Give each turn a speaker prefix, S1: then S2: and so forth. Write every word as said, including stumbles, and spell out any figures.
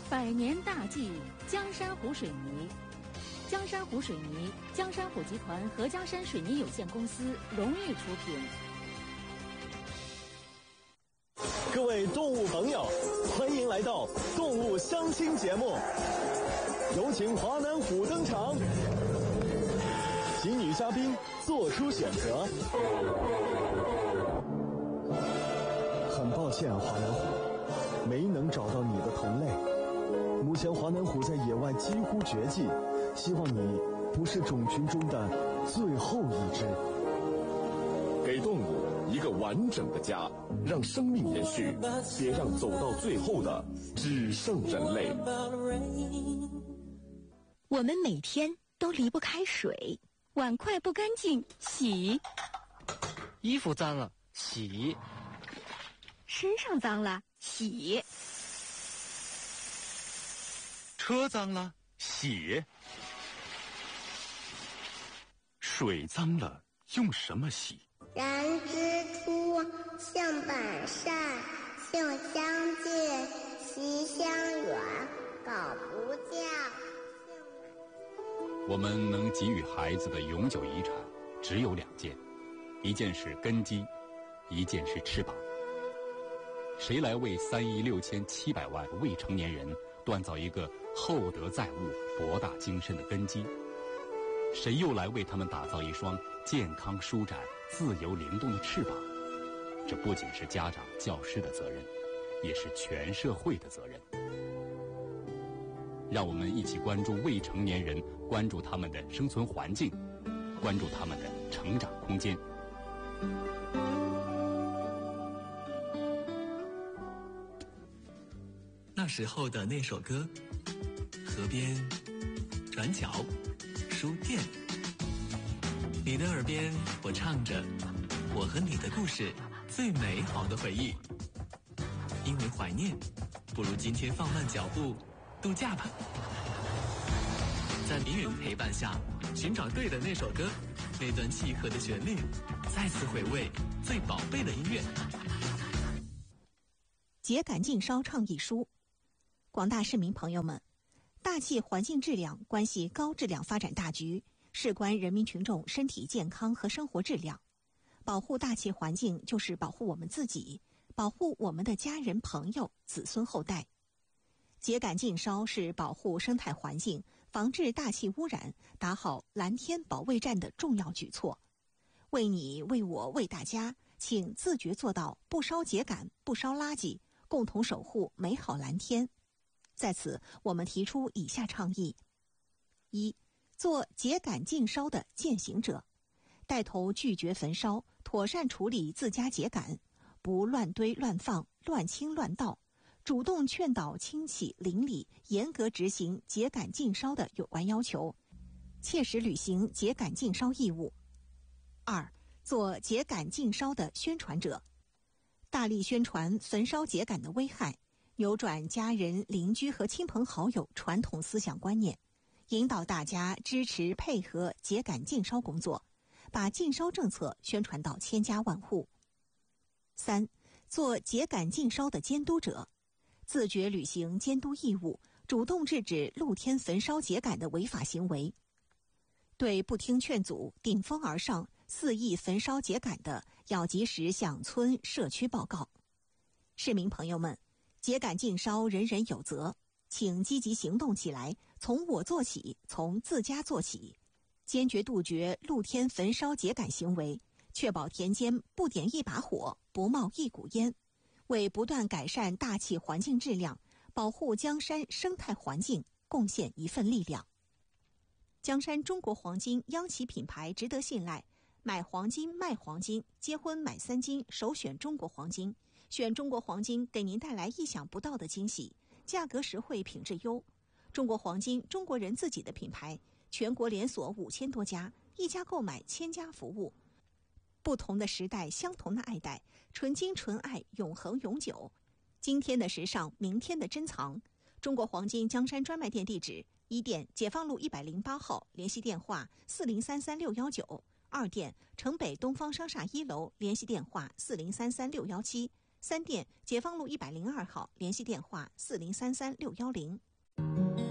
S1: 百年大计，江山湖水泥。江山湖水泥，江山湖集团和江山水泥有限公司荣誉出品。
S2: 各位动物朋友，欢迎来到动物相亲节目，有请华南虎登场，请女嘉宾做出选择。很抱歉，华南虎，没能找到你的同类。目前华南虎在野外几乎绝迹，希望你不是种群中的最后一只。
S3: 给动物一个完整的家，让生命延续，别让走到最后的只剩人类。
S4: 我们每天都离不开水，
S1: 碗筷不干净洗，
S5: 衣服脏了洗，
S4: 身上脏了洗，
S6: 车脏了洗，水脏了用什么洗？
S7: 人之初，性本善，性相近，习相远，苟不教。
S6: 我们能给予孩子的永久遗产只有两件，一件是根基，一件是翅膀。谁来为三亿六千七百万未成年人锻造一个厚德载物、博大精深的根基？谁又来为他们打造一双健康舒展、自由灵动的翅膀？这不仅是家长、教师的责任，也是全社会的责任。让我们一起关注未成年人，关注他们的生存环境，关注他们的成长空间。
S8: 那时候的那首歌，河边、转角、书店，你的耳边我唱着我和你的故事，最美好的回忆。因为怀念，不如今天放慢脚步度假吧。在迷人陪伴下，寻找对的那首歌，那段契合的旋律，再次回味最宝贝的音乐。
S4: 秸秆禁烧倡议书。广大市民朋友们，大气环境质量关系高质量发展大局，事关人民群众身体健康和生活质量。保护大气环境就是保护我们自己，保护我们的家人、朋友、子孙后代。秸秆禁烧是保护生态环境、防治大气污染、打好蓝天保卫战的重要举措。为你、为我、为大家，请自觉做到不烧秸秆、不烧垃圾，共同守护美好蓝天。在此，我们提出以下倡议：一、做秸秆禁烧的践行者，带头拒绝焚烧，妥善处理自家秸秆，不乱堆乱放、乱倾乱倒，主动劝导亲戚邻里严格执行秸秆禁烧的有关要求，切实履行秸秆禁烧义务。二、做秸秆禁烧的宣传者，大力宣传焚烧秸秆的危害，扭转家人、邻居和亲朋好友传统思想观念，引导大家支持配合秸秆禁烧工作，把禁烧政策宣传到千家万户。三、做秸秆禁烧的监督者，自觉履行监督义务，主动制止露天焚烧秸秆的违法行为。对不听劝阻、顶风而上、肆意焚烧秸秆的，要及时向村社区报告。市民朋友们，秸秆禁烧人人有责，请积极行动起来，从我做起，从自家做起，坚决杜绝露天焚烧秸秆行为，确保田间不点一把火，不冒一股烟，为不断改善大气环境质量，保护江山生态环境贡献一份力量。江山中国黄金央企品牌值得信赖，买黄金卖黄金，结婚买三金，首选中国黄金。选中国黄金给您带来意想不到的惊喜，价格实惠，品质优。中国黄金，中国人自己的品牌，全国连锁五千多家，一家购买千家服务。不同的时代，相同的爱戴，纯金纯爱，永恒永久。今天的时尚，明天的珍藏。中国黄金江山专卖店地址：一店解放路一百零八号，联系电话四零三三六幺九；二店城北东方商厦一楼，联系电话四零三三六幺七。 三店解放路一百零二号，联系电话四零三三六幺零。